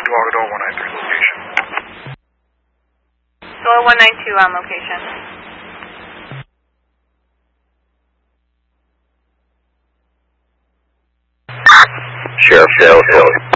Algador 193 location. Soil 192 on location. Sheriff Dale.